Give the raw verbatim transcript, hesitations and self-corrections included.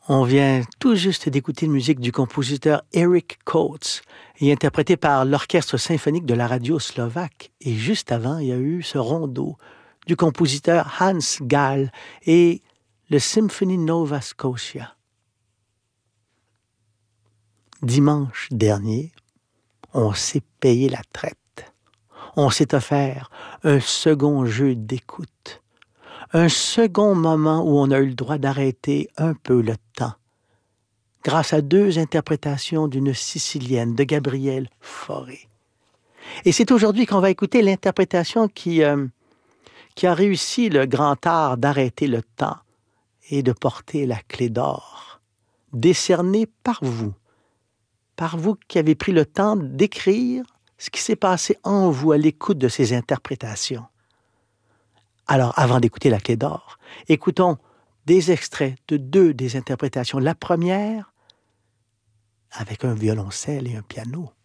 On vient tout juste d'écouter une musique du compositeur Eric Coates et interprétée par l'Orchestre symphonique de la radio slovaque. Et juste avant, il y a eu ce rondo du compositeur Hans Gall et le Symphony Nova Scotia. Dimanche dernier, on s'est payé la traite. On s'est offert un second jeu d'écoute. Un second moment où on a eu le droit d'arrêter un peu le temps, grâce à deux interprétations d'une Sicilienne, de Gabrielle Fauré. Et c'est aujourd'hui qu'on va écouter l'interprétation qui, euh, qui a réussi le grand art d'arrêter le temps et de porter la clé d'or, décernée par vous, par vous qui avez pris le temps d'écrire ce qui s'est passé en vous à l'écoute de ces interprétations. Alors, avant d'écouter la clé d'or, écoutons des extraits de deux des interprétations. La première, avec un violoncelle et un piano.